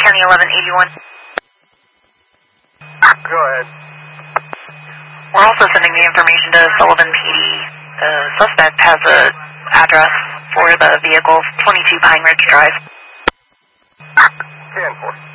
County 1181. Go ahead. We're also sending the information to Sullivan PD. The suspect has a address for the vehicle, 22 Pine Ridge Drive. 10-4.